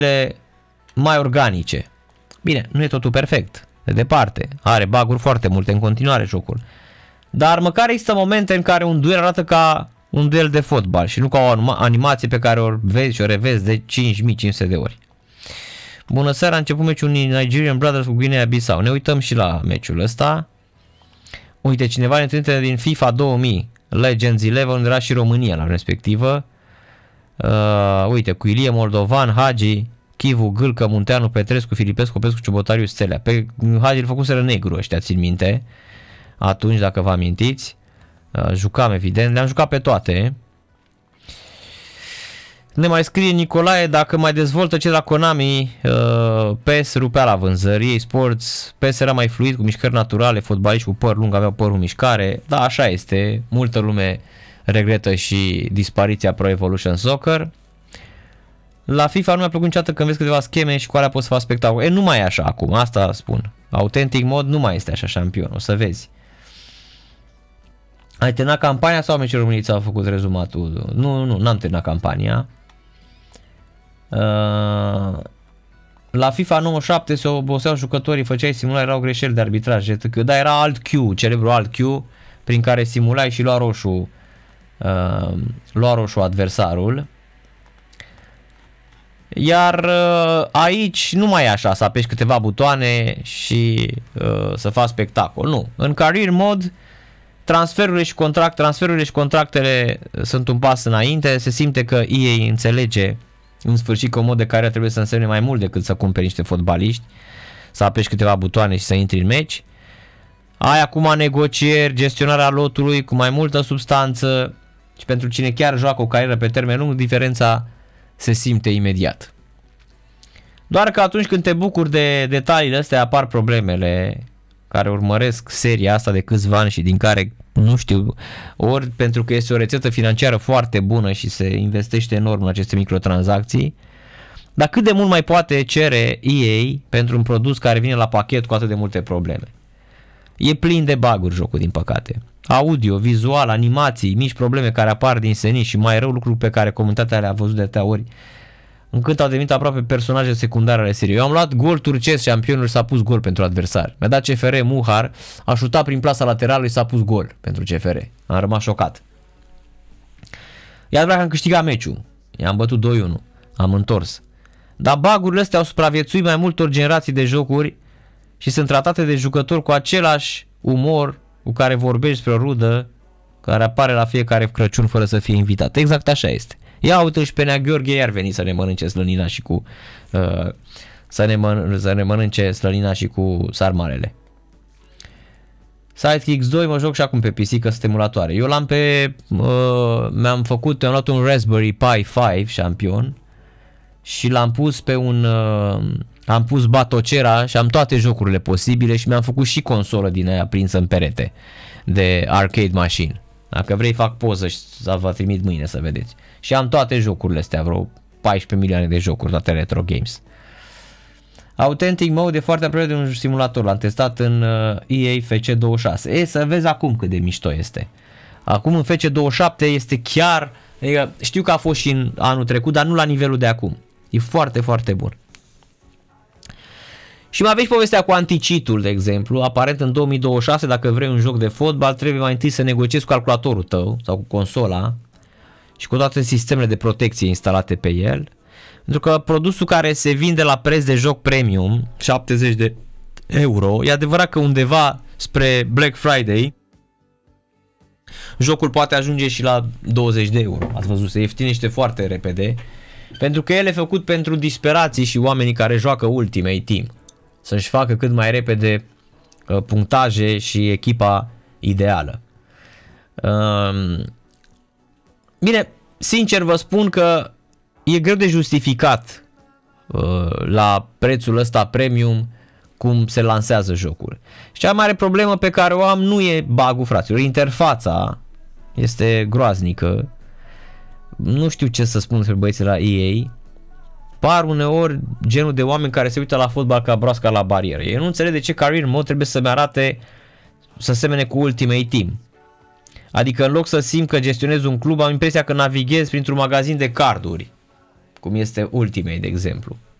mai organice. Bine, nu e totul perfect, de departe. Are bug-uri foarte multe în continuare jocul. Dar măcar există momente în care un duel arată ca un duel de fotbal și nu ca o animație pe care o vezi și o revezi de 5500 de ori. Bună seara, a început meciul Nigerian Brothers cu Guinea-Bissau. Ne uităm și la meciul ăsta. Uite, cineva ne trimite din FIFA 2000, Legends 11, unde era și România la respectivă. Uite, cu Ilie Moldovan, Hagi, Chivu, Gâlcă, Munteanu, Petrescu, Filipescu, Popescu, Ciobotariu, Stelea. Pe Hagi îl făcuseră negru ăștia, țin minte. Atunci, dacă vă amintiți. Jucam, evident, le-am jucat pe toate. Ne mai scrie Nicolae, dacă mai dezvoltă ce la Konami, PES rupea la vânzări, Sports, PES era mai fluid, cu mișcări naturale, fotbaliști cu păr lung aveau părul în mișcare. Da, așa este, multă lume regretă și dispariția Pro Evolution Soccer. La FIFA nu mi-a plăcut niciodată când vezi câteva scheme și cu alea poți să faci spectacol. Nu mai e așa acum, asta spun. Authentic mod nu mai este așa șampion, o să vezi. Ai terminat campania sau meciul României ți-au făcut rezumatul? Nu, n-am terminat campania. La FIFA 97 se oboseau jucătorii, făceai simulare, erau greșeli de arbitraj. Da, era Alt Q, celebrul Alt Q, prin care simulai și lua roșu adversarul. Iar aici nu mai e așa, să apeși câteva butoane și să faci spectacol. Nu, în career mode transferurile și contractele sunt un pas înainte, se simte că EA înțelege în sfârșit că un mod de carieră trebuie să însemne mai mult decât să cumperi niște fotbaliști, să apeși câteva butoane și să intri în meci. Ai acum negocieri, gestionarea lotului cu mai multă substanță și pentru cine chiar joacă o carieră pe termen lung, diferența se simte imediat. Doar că atunci când te bucuri de detaliile astea apar problemele care urmăresc seria asta de câțiva ani și din care, nu știu, ori pentru că este o rețetă financiară foarte bună și se investește enorm în aceste microtransacții, dar cât de mult mai poate cere EA pentru un produs care vine la pachet cu atât de multe probleme. E plin de bug-uri jocul, din păcate. Audio, vizual, animații, mici probleme care apar din senin și mai rău lucruri pe care comunitatea le-a văzut de atâtea ori, încât au devenit aproape personaje secundare ale seriei. Eu am luat gol turcesc, șampionul s-a pus gol pentru adversar. Mi-a dat CFR Muhar, a șutat prin plasa laterală și s-a pus gol pentru CFR. Am rămas șocat. E adevărat că am câștigat meciul. I-am bătut 2-1. Am întors. Dar bug-urile astea au supraviețuit mai multor generații de jocuri și sunt tratate de jucători cu același umor cu care vorbești despre o rudă care apare la fiecare Crăciun fără să fie invitat. Exact așa este. Ia uite și pe Nea Gheorghe iar veni să ne mănânce slănina și cu să ne mănânce slănina și cu sarmalele. Sidekick 2 mă joc și acum pe PC că sunt emulatoare. Eu l-am pe mi-am luat un Raspberry Pi 5 șampion și l-am pus pe am pus Batocera și am toate jocurile posibile și mi-am făcut și consolă din aia prinsă în perete de arcade machine. Dacă vrei fac poză și să vă trimit mâine să vedeți. Și am toate jocurile astea, vreo 14 milioane de jocuri, toate retro games. Authentic Mode e foarte aproape de un simulator, l-am testat în EA FC26. Să vezi acum cât de mișto este. Acum în FC27 este chiar, adică știu că a fost și în anul trecut, dar nu la nivelul de acum. E foarte, foarte bun. Și mai aveți povestea cu anti-cheat-ul, de exemplu. Aparent în 2026, dacă vrei un joc de fotbal, trebuie mai întâi să negociezi cu calculatorul tău sau cu consola și cu toate sistemele de protecție instalate pe el. Pentru că produsul care se vinde la preț de joc premium, 70 de euro, e adevărat că undeva spre Black Friday jocul poate ajunge și la 20 de euro. Ați văzut, se ieftinește foarte repede. Pentru că el e făcut pentru disperații și oamenii care joacă Ultimate Team. Să-și facă cât mai repede punctaje și echipa ideală. Bine, sincer vă spun că e greu de justificat la prețul ăsta premium cum se lansează jocul. Și cea mai mare problemă pe care o am nu e bug-ul, fraților. Interfața este groaznică. Nu știu ce să spun despre băieții la EA. Par uneori genul de oameni care se uită la fotbal ca broasca la barieră. Eu nu înțeleg de ce Career Mode trebuie să-mi arate să semene cu Ultimate Team. Adică în loc să simt că gestionez un club, am impresia că navighez printr-un magazin de carduri. cum este Ultimate, de exemplu.